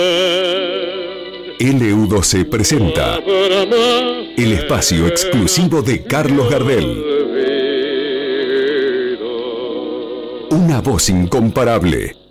LU12 presenta el espacio exclusivo de Carlos Gardel. Una voz incomparable.